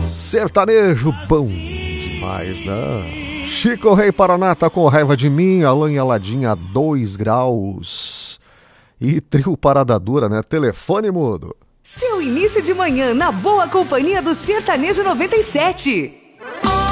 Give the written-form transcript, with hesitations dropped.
Sertanejo bom demais, né? Chico Rei Paraná tá com raiva de mim, Alan e Aladinha 2 graus. E trio Parada Dura, né? Telefone mudo. Seu início de manhã na boa companhia do Sertanejo 97.